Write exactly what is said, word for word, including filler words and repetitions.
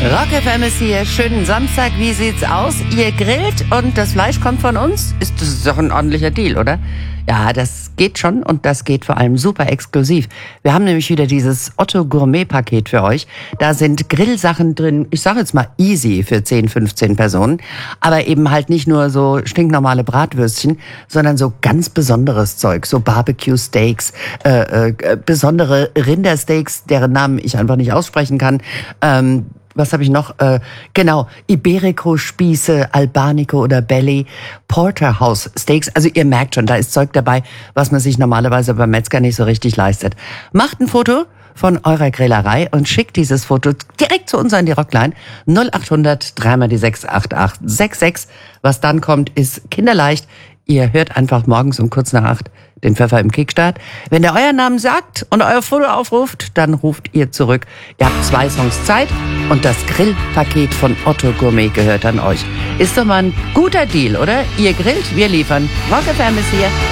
Rock F M ist hier. Schönen Samstag. Wie sieht's aus? Ihr grillt und das Fleisch kommt von uns? Ist das doch ein ordentlicher Deal, oder? Ja, das geht schon und das geht vor allem super exklusiv. Wir haben nämlich wieder dieses Otto Gourmet Paket für euch. Da sind Grillsachen drin, ich sage jetzt mal easy für zehn, fünfzehn Personen, aber eben halt nicht nur so stinknormale Bratwürstchen, sondern so ganz besonderes Zeug, so Barbecue Steaks, äh, äh, besondere Rindersteaks, deren Namen ich einfach nicht aussprechen kann. Ähm, Was habe ich noch? Äh, genau, Iberico-Spieße, Albanico oder Belly, Porterhouse-Steaks. Also ihr merkt schon, da ist Zeug dabei, was man sich normalerweise beim Metzger nicht so richtig leistet. Macht ein Foto von eurer Grillerei und schickt dieses Foto direkt zu uns an die Rockline. null acht hundert drei mal die sechs acht acht sechs sechs. Was dann kommt, ist kinderleicht. Ihr hört einfach morgens um kurz nach acht den Pfeffer im Kickstart. Wenn der euren Namen sagt und euer Foto aufruft, dann ruft ihr zurück. Ihr habt zwei Songs Zeit und das Grillpaket von Otto Gourmet gehört an euch. Ist doch mal ein guter Deal, oder? Ihr grillt, wir liefern. Rock F M ist hier.